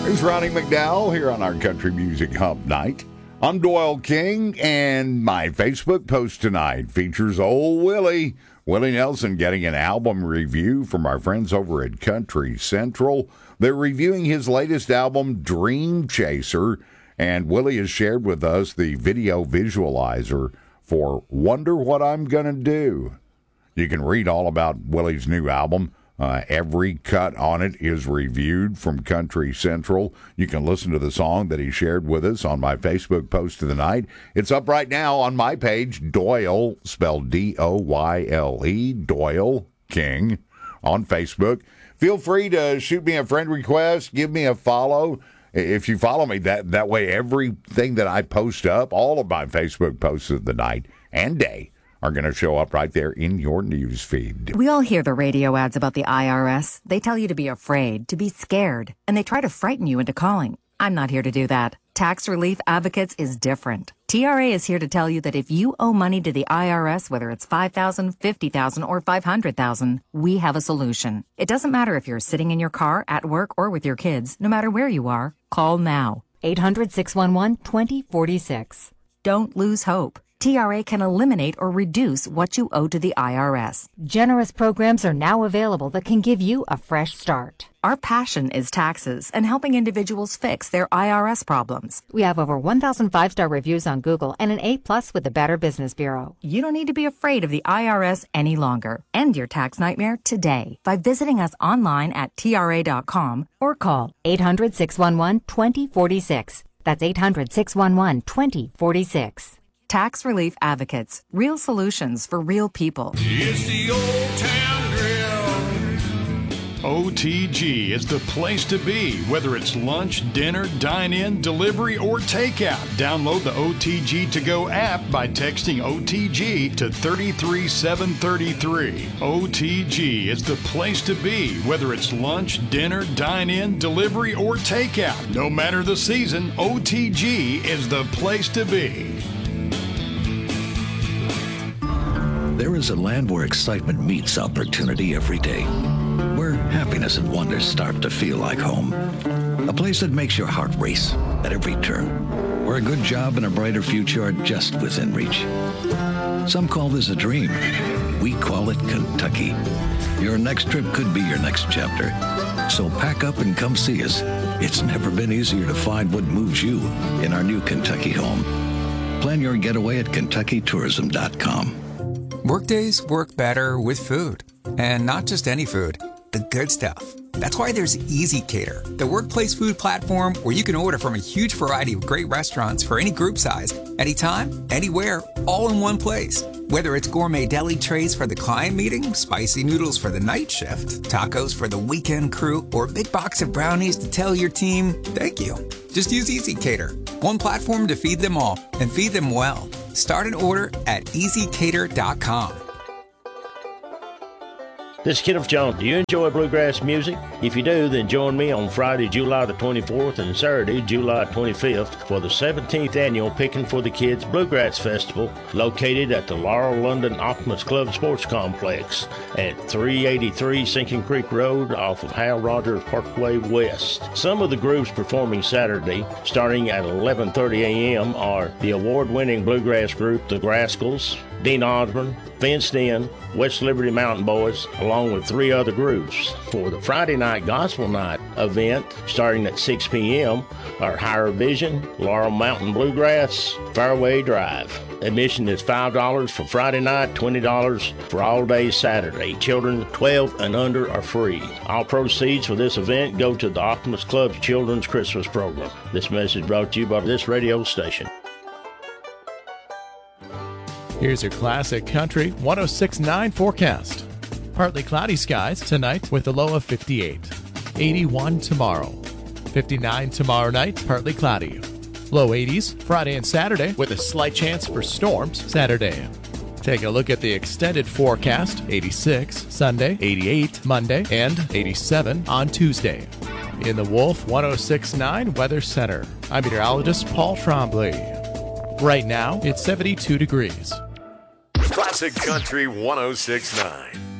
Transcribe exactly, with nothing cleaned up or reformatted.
Here's Ronnie McDowell here on our Country Music Hump Night. I'm Doyle King, and my Facebook post tonight features old Willie. Willie Nelson getting an album review from our friends over at Country Central. They're reviewing his latest album, Dream Chaser, and Willie has shared with us the video visualizer for Wonder What I'm Gonna Do. You can read all about Willie's new album. Uh, every cut on it is reviewed from Country Central. You can listen to the song that he shared with us on my Facebook post of the night. It's up right now on my page, Doyle, spelled D O Y L E, Doyle King, on Facebook. Feel free to shoot me a friend request, give me a follow. If you follow me, that, that way everything that I post up, all of my Facebook posts of the night and day, are going to show up right there in your news feed. We all hear the radio ads about the I R S. They tell you to be afraid, to be scared, and they try to frighten you into calling. I'm not here to do that. Tax Relief Advocates is different. T R A is here to tell you that if you owe money to the I R S, whether it's five thousand dollars, fifty thousand dollars, or five hundred thousand dollars, we have a solution. It doesn't matter if you're sitting in your car, at work, or with your kids. No matter where you are, call now. eight hundred, six one one, two zero four six. Don't lose hope. T R A can eliminate or reduce what you owe to the I R S. Generous programs are now available that can give you a fresh start. Our passion is taxes and helping individuals fix their I R S problems. We have over one thousand five-star reviews on Google and an A plus with the Better Business Bureau. You don't need to be afraid of the I R S any longer. End your tax nightmare today by visiting us online at T R A dot com or call eight hundred, six one one, two zero four six. That's eight hundred, six one one, two zero four six. Tax Relief Advocates. Real solutions for real people. It's the Old Town Grill. O T G is the place to be, whether it's lunch, dinner, dine-in, delivery, or takeout. Download the O T G To Go app by texting O T G to three three seven three three. O T G is the place to be, whether it's lunch, dinner, dine-in, delivery, or takeout. No matter the season, O T G is the place to be. There is a land where excitement meets opportunity every day, where happiness and wonder start to feel like home. A place that makes your heart race at every turn, where a good job and a brighter future are just within reach. Some call this a dream. We call it Kentucky. Your next trip could be your next chapter. So pack up and come see us. It's never been easier to find what moves you in our new Kentucky home. Plan your getaway at Kentucky Tourism dot com. Workdays work better with food. And not just any food, the good stuff. That's why there's Easy Cater, the workplace food platform where you can order from a huge variety of great restaurants for any group size, anytime, anywhere, all in one place. Whether it's gourmet deli trays for the client meeting, spicy noodles for the night shift, tacos for the weekend crew, or a big box of brownies to tell your team, thank you. Just use Easy Cater, one platform to feed them all and feed them well. Start an order at easy cater dot com. This is Kenneth Jones. Do you enjoy bluegrass music? If you do, then join me on Friday, July the twenty-fourth and Saturday, July twenty-fifth for the seventeenth Annual Picking for the Kids Bluegrass Festival located at the Laurel London Optimus Club Sports Complex at three eighty-three Sinking Creek Road off of Hal Rogers Parkway West. Some of the groups performing Saturday, starting at eleven thirty a.m. are the award-winning bluegrass group The Grascals, Dean Osborne, Fenced In, West Liberty Mountain Boys, along with three other groups. For the Friday night Gospel Night event, starting at six p.m., are Higher Vision, Laurel Mountain Bluegrass, Fairway Drive. Admission is five dollars for Friday night, twenty dollars for all day Saturday. Children twelve and under are free. All proceeds for this event go to the Optimus Club's Children's Christmas Program. This message brought to you by this radio station. Here's your classic country one oh six point nine forecast. Partly cloudy skies tonight with a low of fifty-eight. eighty-one tomorrow. fifty-nine tomorrow night, partly cloudy. Low eighties Friday and Saturday with a slight chance for storms Saturday. Take a look at the extended forecast. eighty-six Sunday, eighty-eight Monday, and eighty-seven on Tuesday. In the Wolf one oh six point nine Weather Center, I'm meteorologist Paul Trombley. Right now, it's seventy-two degrees. Classic Country one oh six point nine.